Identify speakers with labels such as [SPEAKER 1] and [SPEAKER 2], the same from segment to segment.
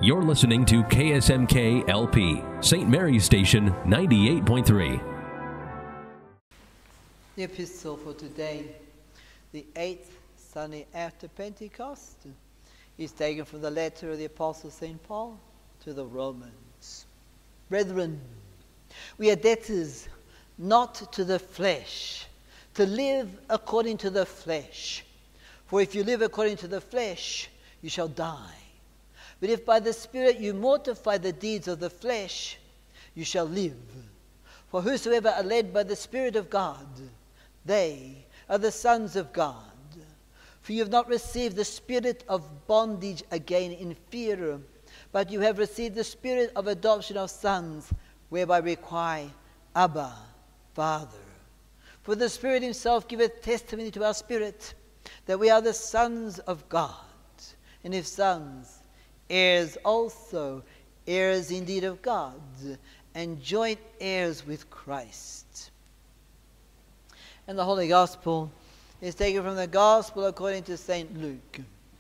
[SPEAKER 1] You're listening to KSMK LP, St. Mary's Station 98.3.
[SPEAKER 2] The epistle for today, the 8th Sunday after Pentecost, is taken from the letter of the Apostle St. Paul to the Romans. Brethren, we are debtors not to the flesh, to live according to the flesh. For if you live according to the flesh, you shall die. But if by the Spirit you mortify the deeds of the flesh, you shall live. For whosoever are led by the Spirit of God, they are the sons of God. For you have not received the spirit of bondage again in fear, but you have received the spirit of adoption of sons, whereby we cry, Abba, Father. For the Spirit himself giveth testimony to our spirit, that we are the sons of God. And if sons, heirs also, heirs indeed of God, and joint heirs with Christ. And the Holy Gospel is taken from the Gospel according to St. Luke.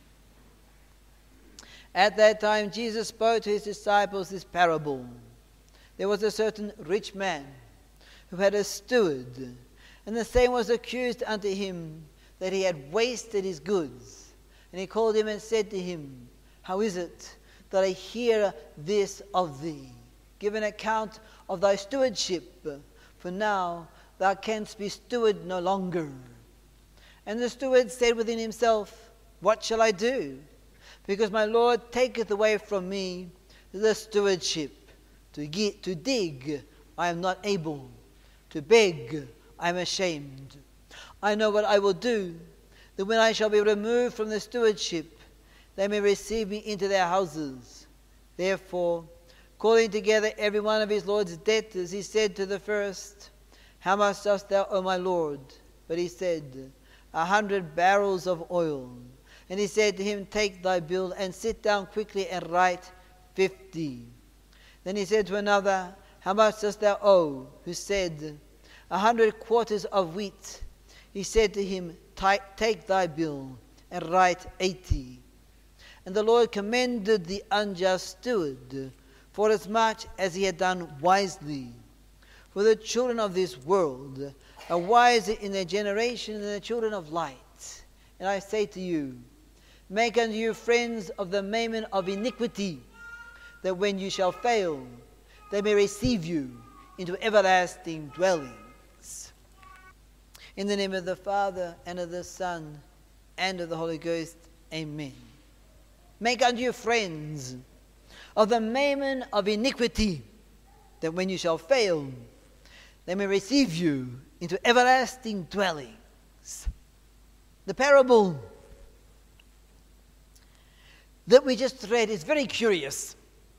[SPEAKER 2] At that time Jesus spoke to his disciples this parable. There was a certain rich man who had a steward, and the same was accused unto him that he had wasted his goods. And he called him and said to him, How is it that I hear this of thee? Give an account of thy stewardship, for now thou canst be steward no longer. And the steward said within himself, What shall I do? Because my Lord taketh away from me the stewardship. To dig, I am not able. To beg, I am ashamed. I know what I will do, that when I shall be removed from the stewardship, they may receive me into their houses. Therefore, calling together every one of his Lord's debtors, he said to the first, How much dost thou owe my Lord? But he said, 100 barrels of oil. And he said to him, Take thy bill, and sit down quickly and write 50. Then he said to another, How much dost thou owe? Who said, 100 quarters of wheat. He said to him, Take thy bill, and write 80. And the Lord commended the unjust steward, forasmuch as he had done wisely. For the children of this world are wiser in their generation than the children of light. And I say to you, make unto you friends of the mammon of iniquity, that when you shall fail, they may receive you into everlasting dwellings. In the name of the Father, and of the Son, and of the Holy Ghost, amen. Make unto you friends of the mammon of iniquity, that when you shall fail, they may receive you into everlasting dwellings. The parable that we just read is very curious.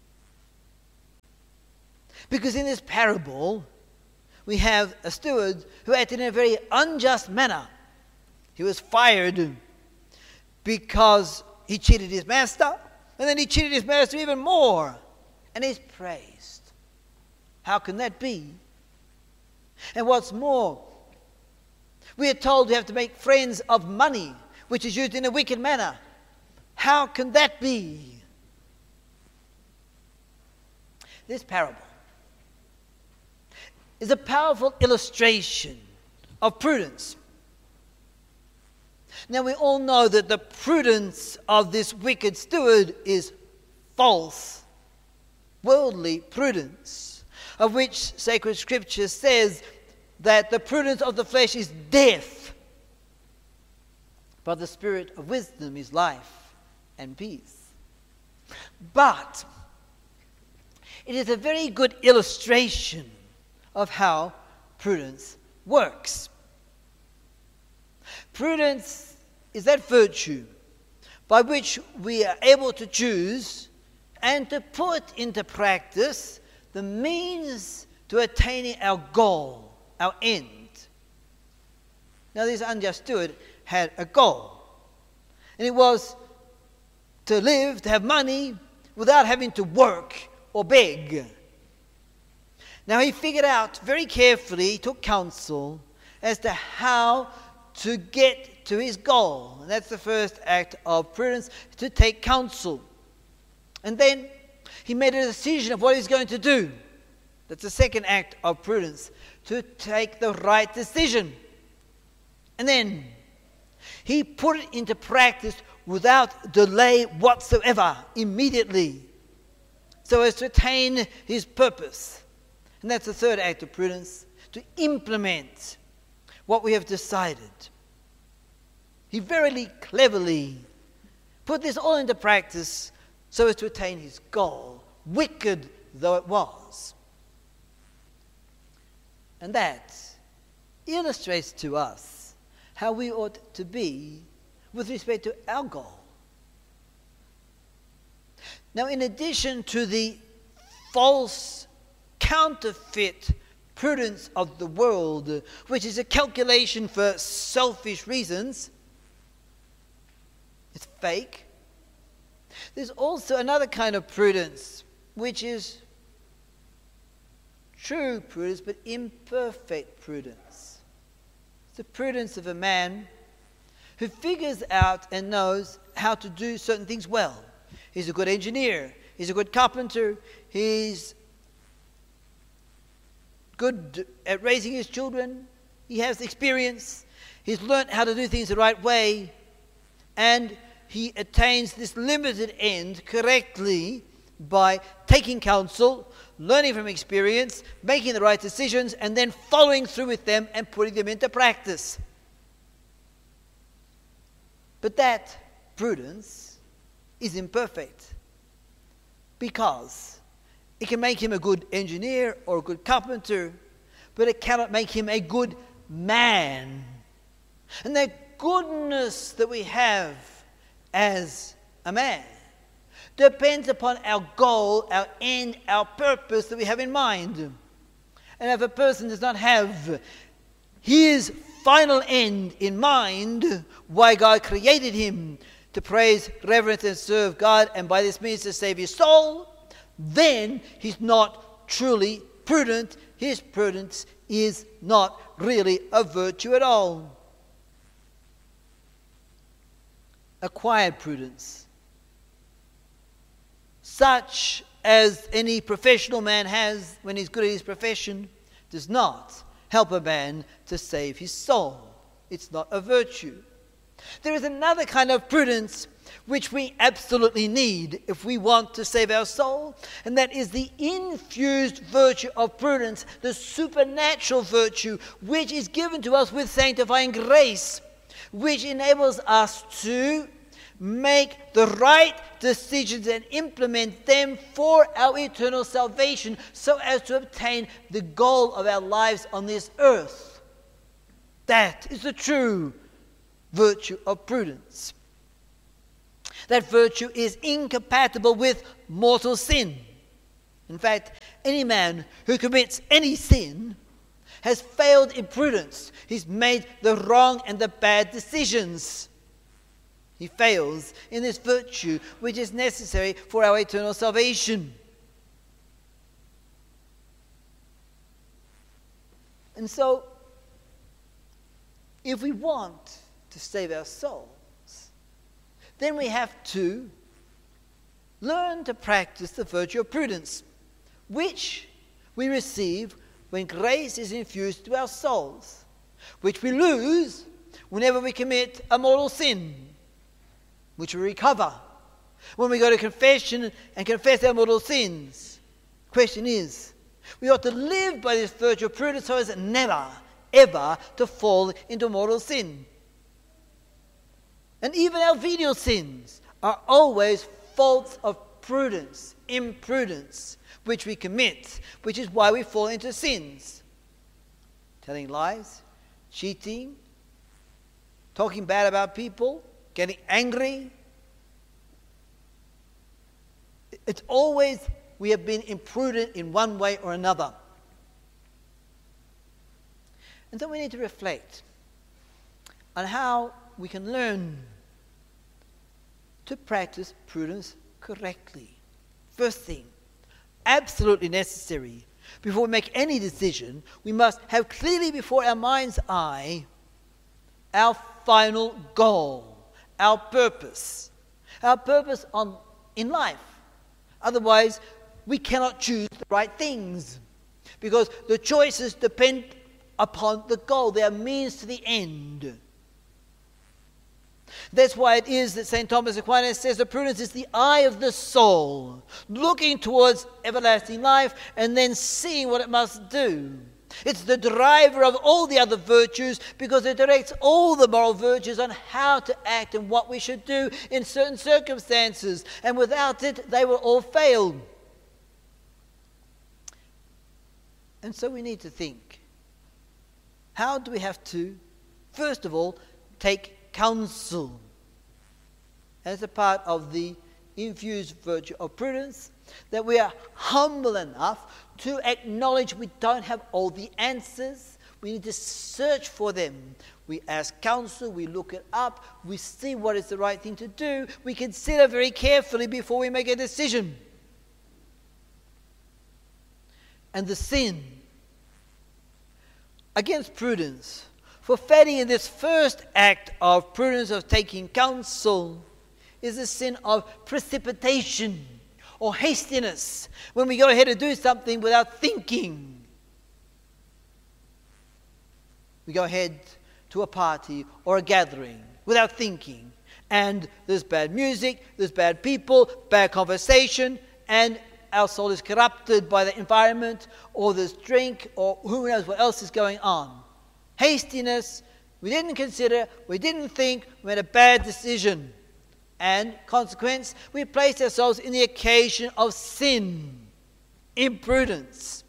[SPEAKER 2] Because in this parable, we have a steward who acted in a very unjust manner. He was fired because he cheated his master, and then he cheated his master even more, and he's praised. How can that be? And what's more, we are told we have to make friends of money, which is used in a wicked manner. How can that be? This parable is a powerful illustration of prudence. Now we all know that the prudence of this wicked steward is false, worldly prudence, of which sacred scripture says that the prudence of the flesh is death, but the spirit of wisdom is life and peace. But it is a very good illustration of how prudence works. Prudence is that virtue by which we are able to choose and to put into practice the means to attaining our goal, our end. Now this unjust steward had a goal, and it was to live, to have money without having to work or beg. Now he figured out very carefully, he took counsel as to how to get to his goal. And that's the first act of prudence, to take counsel. And then He made a decision of what he's going to do. That's the second act of prudence, to take the right decision. And then he put it into practice without delay whatsoever, immediately, so as to attain his purpose. And that's the third act of prudence, to implement what we have decided. He very cleverly put this all into practice so as to attain his goal, wicked though it was. And that illustrates to us how we ought to be with respect to our goal. Now, in addition to the false, counterfeit prudence of the world, which is a calculation for selfish reasons, it's fake. There's also another kind of prudence, which is true prudence, but imperfect prudence. It's the prudence of a man who figures out and knows how to do certain things well. He's a good engineer. He's a good carpenter. He's good at raising his children. He has experience. He's learnt how to do things the right way. And he attains this limited end correctly by taking counsel, learning from experience, making the right decisions, and then following through with them and putting them into practice. But that prudence is imperfect, because it can make him a good engineer or a good carpenter, but it cannot make him a good man. And that goodness that we have as a man depends upon our goal, our end, our purpose that we have in mind. And if a person does not have his final end in mind, why God created him to praise, reverence, and serve God, and by this means to save his soul, then he's not truly prudent. His prudence is not really a virtue at all. Acquired prudence, such as any professional man has when he's good at his profession, does not help a man to save his soul. It's not a virtue. There is another kind of prudence which we absolutely need if we want to save our soul, and that is the infused virtue of prudence, the supernatural virtue which is given to us with sanctifying grace, which enables us to make the right decisions and implement them for our eternal salvation, so as to obtain the goal of our lives on this earth. That is the true virtue of prudence. That virtue is incompatible with mortal sin. In fact, any man who commits any sin has failed in prudence. He's made the wrong and the bad decisions. He fails in this virtue which is necessary for our eternal salvation. And so, if we want to save our souls, then we have to learn to practice the virtue of prudence, which we receive when grace is infused to our souls, which we lose whenever we commit a mortal sin, which we recover when we go to confession and confess our mortal sins. The question is, we ought to live by this virtue of prudence so as never, ever to fall into mortal sin. And even our venial sins are always faults of prudence, imprudence, which we commit, which is why we fall into sins. Telling lies, cheating, talking bad about people, getting angry. It's always we have been imprudent in one way or another. And so we need to reflect on how we can learn to practice prudence correctly. First thing, absolutely necessary, before we make any decision, we must have clearly before our mind's eye our final goal, our purpose in life, Otherwise, we cannot choose the right things, because the choices depend upon the goal. They are means to the end. That's why it is that St. Thomas Aquinas says that prudence is the eye of the soul, looking towards everlasting life and then seeing what it must do. It's the driver of all the other virtues, because it directs all the moral virtues on how to act and what we should do in certain circumstances. And without it, they will all fail. And so we need to think, how do we have to, first of all, take counsel as a part of the infused virtue of prudence, that we are humble enough to acknowledge we don't have all the answers. We need to search for them. We ask counsel, we look it up, we see what is the right thing to do, we consider very carefully before we make a decision. And the sin against prudence, for failing in this first act of prudence, of taking counsel, is the sin of precipitation or hastiness, when we go ahead and do something without thinking. We go ahead to a party or a gathering without thinking, and there's bad music, there's bad people, bad conversation, and our soul is corrupted by the environment, or there's drink, or who knows what else is going on. Hastiness, we didn't consider, we didn't think, we made a bad decision. And consequence, we placed ourselves in the occasion of sin, imprudence.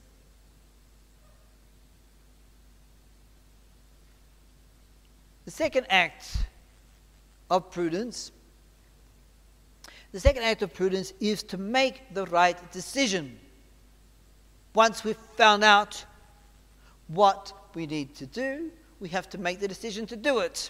[SPEAKER 2] The second act of prudence is to make the right decision. Once we've found out what we need to do, we have to make the decision to do it.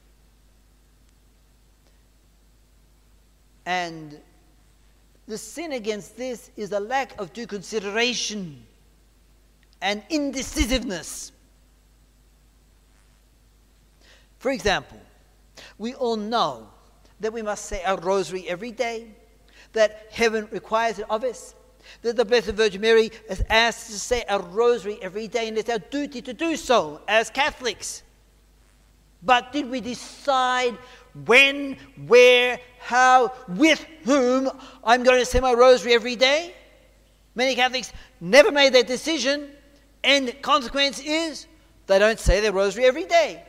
[SPEAKER 2] And the sin against this is a lack of due consideration and indecisiveness. For example, we all know that we must say our rosary every day, that heaven requires it of us, that the Blessed Virgin Mary has asked us to say our rosary every day, and it's our duty to do so as Catholics. But did we decide when, where, how, with whom I'm going to say my rosary every day? Many Catholics never made that decision, and the consequence is they don't say their rosary every day.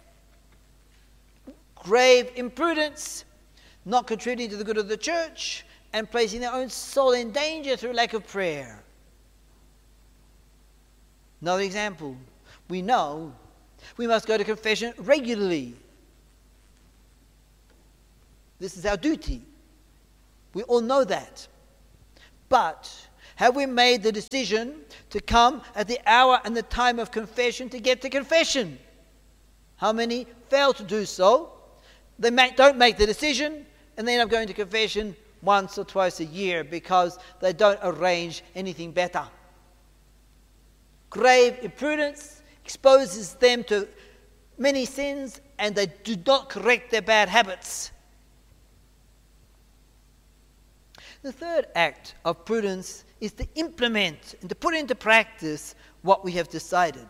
[SPEAKER 2] Grave imprudence, not contributing to the good of the church, and placing their own soul in danger through lack of prayer. Another example, we know we must go to confession regularly. This is our duty. We all know that. But have we made the decision to come at the hour and the time of confession to get to confession? How many fail to do so? They don't make the decision, and they end up going to confession once or twice a year because they don't arrange anything better. Grave imprudence exposes them to many sins, and they do not correct their bad habits. The third act of prudence is to implement and to put into practice what we have decided.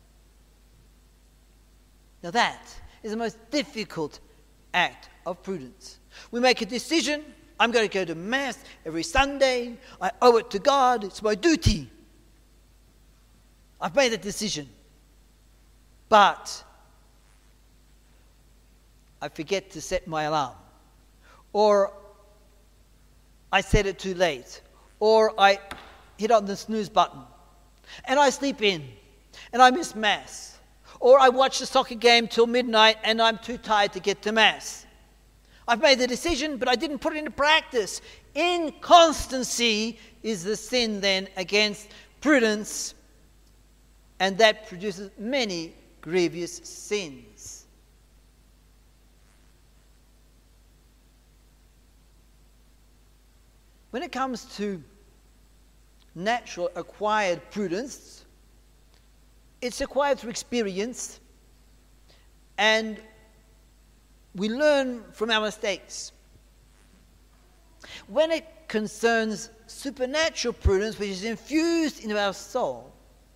[SPEAKER 2] Now that is the most difficult act of prudence. We make a decision, I'm going to go to Mass every Sunday, I owe it to God, it's my duty. I've made a decision. But I forget to set my alarm, or I set it too late, or I hit on the snooze button, and I sleep in, and I miss Mass. Or I watch the soccer game till midnight and I'm too tired to get to Mass. I've made the decision, but I didn't put it into practice. Inconstancy is the sin then against prudence, and that produces many grievous sins. When it comes to natural acquired prudence, it's acquired through experience, and we learn from our mistakes. when it concerns supernatural prudence, which is infused into our soul,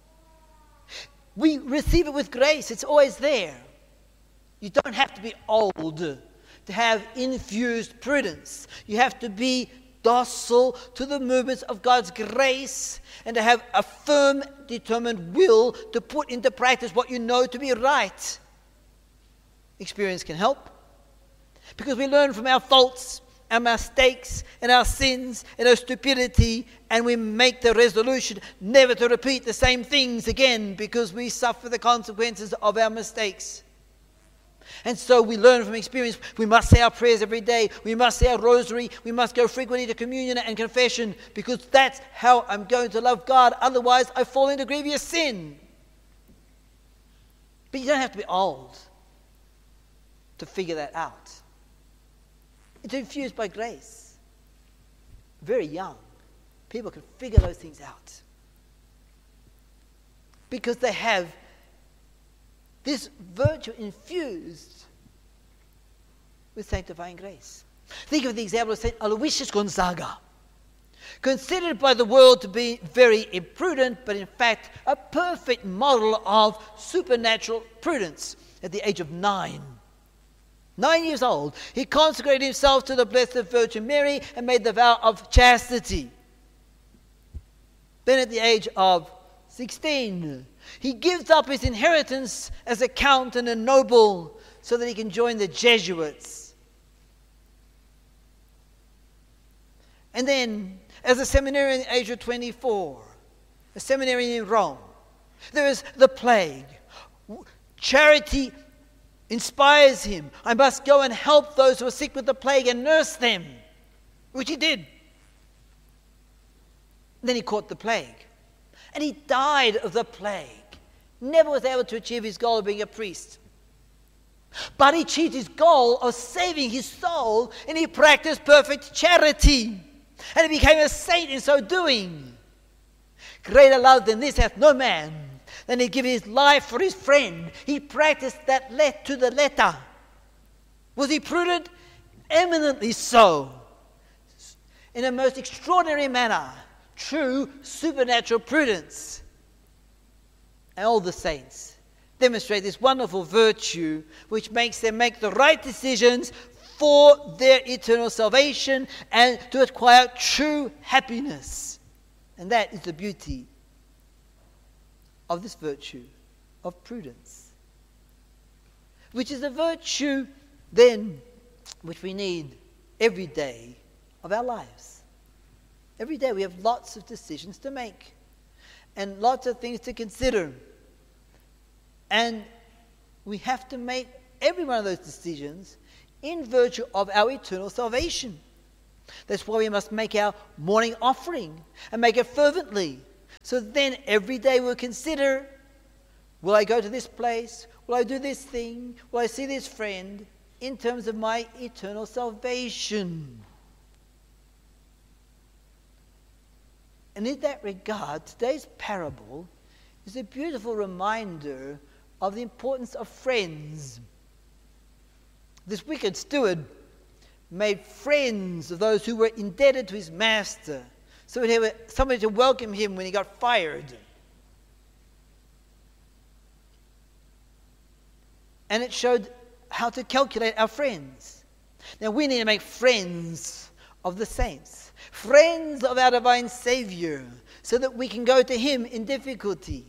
[SPEAKER 2] we receive it with grace. It's always there. You don't have to be old to have infused prudence. You have to be docile to the movements of God's grace and to have a firm, determined will to put into practice what you know to be right. Experience can help because we learn from our faults, our mistakes, and our sins, and our stupidity, and we make the resolution never to repeat the same things again because we suffer the consequences of our mistakes. And so we learn from experience. We must say our prayers every day. We must say our rosary. We must go frequently to communion and confession because that's how I'm going to love God. Otherwise, I fall into grievous sin. But you don't have to be old to figure that out. It's infused by grace. Very young. People can figure those things out because they have this virtue infused with sanctifying grace. Think of the example of St. Aloysius Gonzaga, considered by the world to be very imprudent, but in fact a perfect model of supernatural prudence. At the age of 9 years old, he consecrated himself to the Blessed Virgin Mary and made the vow of chastity. Then at the age of 16, he gives up his inheritance as a count and a noble so that he can join the Jesuits. And then, as a seminarian at the age of 24, a seminarian in Rome, there is the plague. Charity inspires him. I must go and help those who are sick with the plague and nurse them, which he did. Then he caught the plague. And he died of the plague. Never was able to achieve his goal of being a priest. But he achieved his goal of saving his soul, and he practiced perfect charity. And he became a saint in so doing. Greater love than this hath no man, than he give his life for his friend. He practiced that to the letter. Was he prudent? Eminently so. In a most extraordinary manner. True supernatural prudence. And all the saints demonstrate this wonderful virtue which makes them make the right decisions for their eternal salvation and to acquire true happiness. And that is the beauty of this virtue of prudence, which is a virtue then which we need every day of our lives. Every day we have lots of decisions to make and lots of things to consider. And we have to make every one of those decisions in virtue of our eternal salvation. That's why we must make our morning offering and make it fervently. So then every day we'll consider, will I go to this place? Will I do this thing? Will I see this friend? In terms of my eternal salvation. And in that regard, today's parable is a beautiful reminder of the importance of friends. This wicked steward made friends of those who were indebted to his master, so he had somebody to welcome him when he got fired. And it showed how to calculate our friends. Now we need to make friends of the saints, friends of our divine Savior, so that we can go to him in difficulty.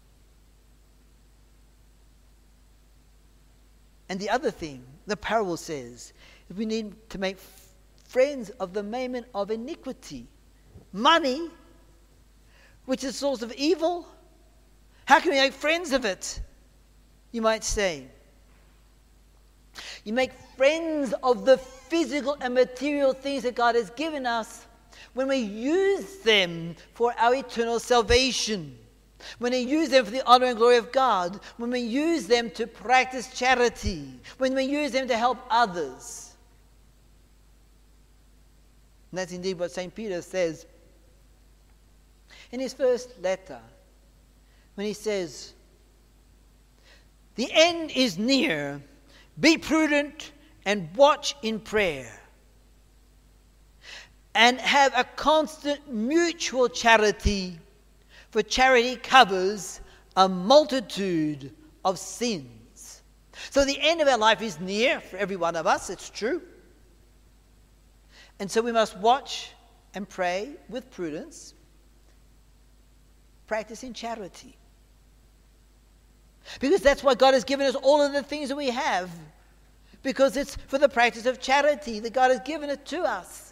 [SPEAKER 2] And the other thing, the parable says, is we need to make friends of the mammon of iniquity. Money, which is a source of evil. How can we make friends of it? You might say. You make friends of the physical and material things that God has given us when we use them for our eternal salvation. When we use them for the honor and glory of God. When we use them to practice charity. When we use them to help others. And that's indeed what St. Peter says in his first letter, when he says, "The end is near. Be prudent and watch in prayer." and have a constant mutual charity, for charity covers a multitude of sins. So the end of our life is near for every one of us, it's true. And so we must watch and pray with prudence, practicing charity. Because that's why God has given us all of the things that we have. Because it's for the practice of charity that God has given it to us.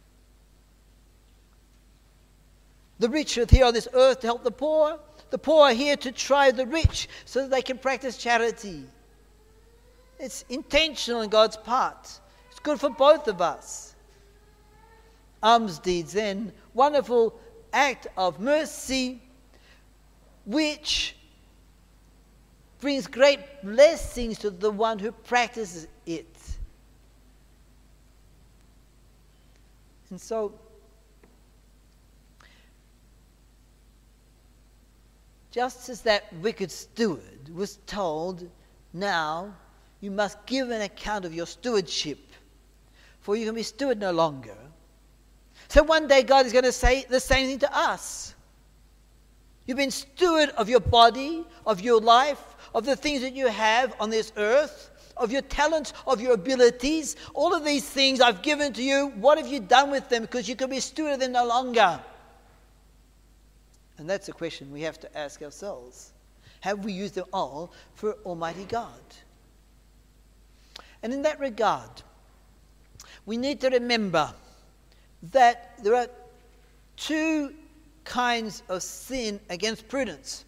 [SPEAKER 2] The rich are here on this earth to help the poor. The poor are here to try the rich so that they can practice charity. It's intentional on God's part. It's good for both of us. Alms deeds then, wonderful act of mercy which brings great blessings to the one who practices it. And so, just as that wicked steward was told, now you must give an account of your stewardship, for you can be steward no longer. So one day God is going to say the same thing to us. You've been steward of your body, of your life, of the things that you have on this earth, of your talents, of your abilities. All of these things I've given to you. What have you done with them? Because you can be steward of them no longer. And that's a question we have to ask ourselves. Have we used them all for Almighty God? And in that regard, we need to remember that there are two kinds of sin against prudence.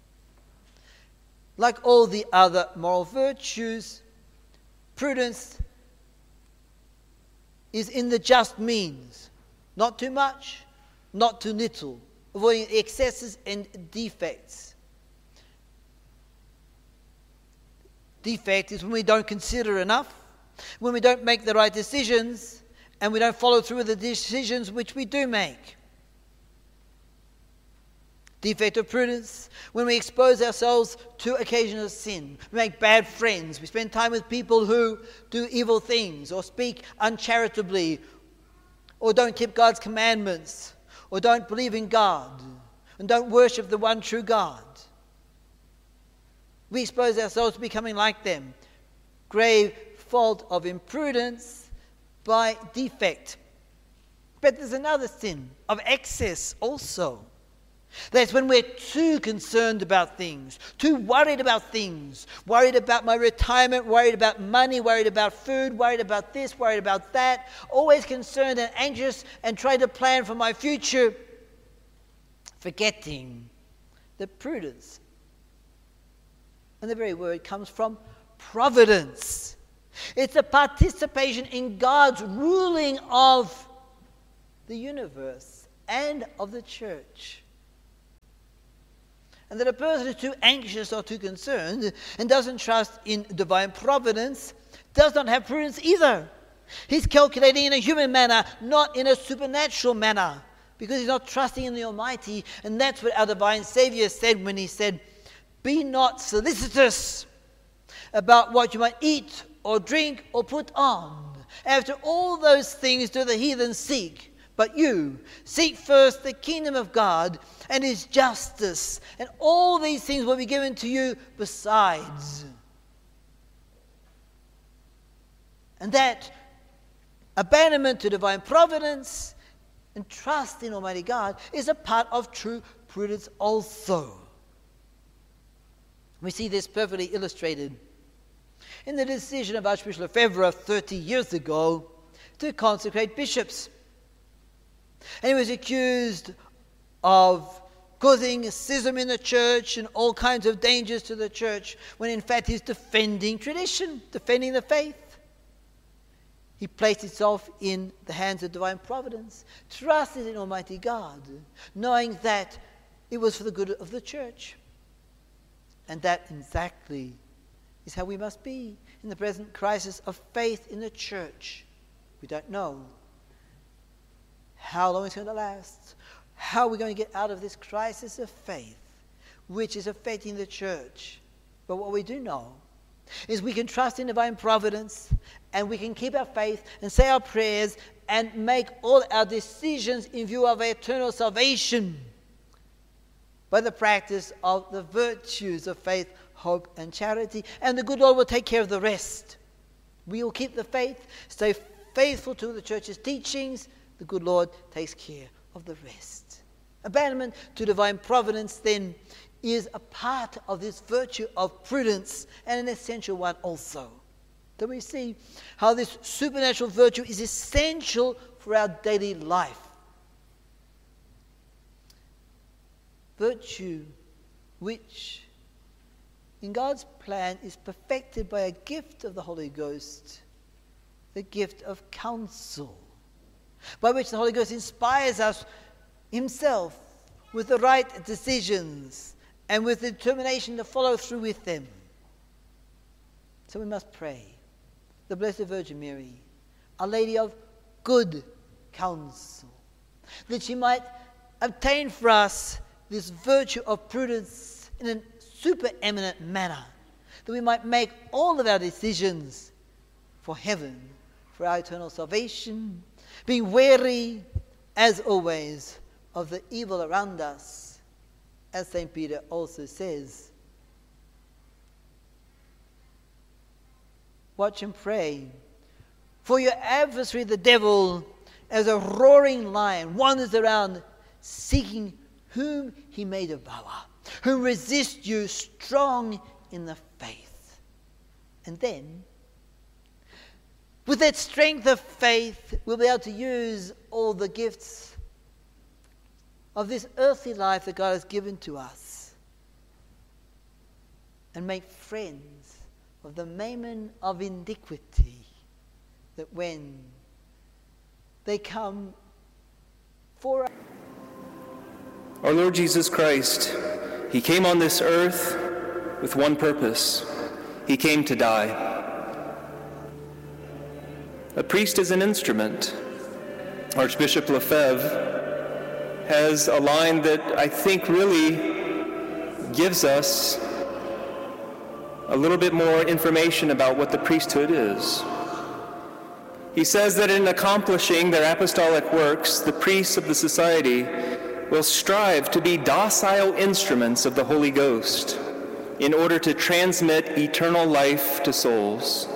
[SPEAKER 2] Like all the other moral virtues, prudence is in the just means. Not too much, not too little. Avoiding excesses and defects. Defect is when we don't consider enough, when we don't make the right decisions, and we don't follow through with the decisions which we do make. Defect of prudence, when we expose ourselves to occasional sin. We make bad friends. We spend time with people who do evil things, or speak uncharitably, or don't keep God's commandments, or don't believe in God, and don't worship the one true God. We expose ourselves to becoming like them. Grave fault of imprudence by defect. But there's another sin of excess also. That's when we're too concerned about things, too worried about things, worried about my retirement, worried about money, worried about food, worried about this, worried about that, always concerned and anxious and trying to plan for my future, forgetting that prudence, and the very word comes from providence. It's a participation in God's ruling of the universe and of the church. And that a person is too anxious or too concerned and doesn't trust in divine providence does not have prudence either. He's calculating in a human manner, not in a supernatural manner, because he's not trusting in the Almighty. And that's what our divine Savior said when he said, "Be not solicitous about what you might eat or drink or put on. After all those things do the heathen seek. But you seek first the kingdom of God and his justice, and all these things will be given to you besides." And that abandonment to divine providence and trust in Almighty God is a part of true prudence also. We see this perfectly illustrated in the decision of Archbishop Lefebvre 30 years ago to consecrate bishops. And he was accused of causing schism in the church and all kinds of dangers to the church, when in fact he's defending tradition, defending the faith. He placed himself in the hands of divine providence, trusted in Almighty God, knowing that it was for the good of the church. And that exactly is how we must be in the present crisis of faith in the church. We don't know how long it's going to last, how we're going to get out of this crisis of faith, which is affecting the church. But what we do know is we can trust in divine providence, and we can keep our faith and say our prayers and make all our decisions in view of eternal salvation by the practice of the virtues of faith, hope, and charity. And the good Lord will take care of the rest. We will keep the faith, stay faithful to the church's teachings. The good Lord takes care of the rest. Abandonment to divine providence, then, is a part of this virtue of prudence, and an essential one also. So we see how this supernatural virtue is essential for our daily life. Virtue which in God's plan is perfected by a gift of the Holy Ghost, the gift of counsel, by which the Holy Ghost inspires us himself with the right decisions and with the determination to follow through with them. So we must pray the Blessed Virgin Mary, Our Lady of good counsel, that she might obtain for us this virtue of prudence in a supereminent manner, that we might make all of our decisions for heaven, for our eternal salvation, being wary, as always, of the evil around us, as St. Peter also says. Watch and pray, for your adversary, the devil, as a roaring lion, wanders around seeking whom he may devour, who resist you strong in the faith. And then, with that strength of faith, we'll be able to use all the gifts of this earthly life that God has given to us and make friends of the maimon of iniquity, that when they come for us.
[SPEAKER 3] Our Lord Jesus Christ, he came on this earth with one purpose. He came to die. A priest is an instrument. Archbishop Lefebvre has a line that I think really gives us a little bit more information about what the priesthood is. He says that in accomplishing their apostolic works, the priests of the society will strive to be docile instruments of the Holy Ghost in order to transmit eternal life to souls.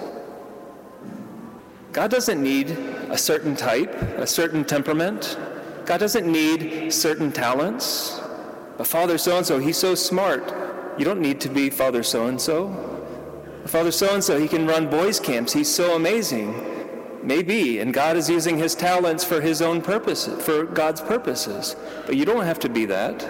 [SPEAKER 3] God doesn't need a certain type, a certain temperament. God doesn't need certain talents. But Father so-and-so, he's so smart. You don't need to be Father so-and-so. Father so-and-so, he can run boys' camps. He's so amazing. Maybe, and God is using his talents for his own purposes, for God's purposes. But you don't have to be that.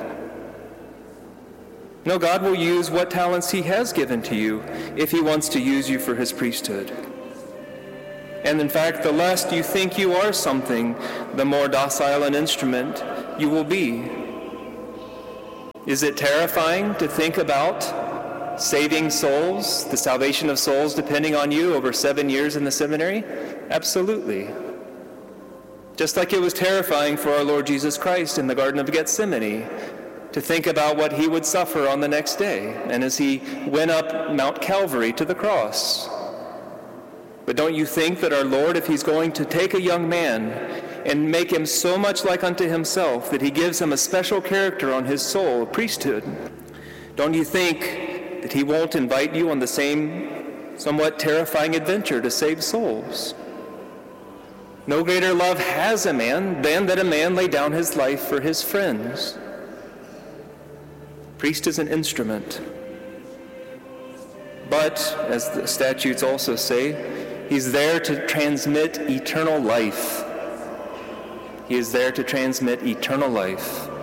[SPEAKER 3] No, God will use what talents he has given to you if he wants to use you for his priesthood. And in fact, the less you think you are something, the more docile an instrument you will be. Is it terrifying to think about saving souls, the salvation of souls depending on you over 7 years in the seminary? Absolutely. Just like it was terrifying for our Lord Jesus Christ in the Garden of Gethsemane to think about what he would suffer on the next day, and as he went up Mount Calvary to the cross. But don't you think that our Lord, if he's going to take a young man and make him so much like unto himself that he gives him a special character on his soul, a priesthood, don't you think that he won't invite you on the same somewhat terrifying adventure to save souls? No greater love has a man than that a man lay down his life for his friends. Priest is an instrument. But, as the statutes also say, he's there to transmit eternal life. He is there to transmit eternal life.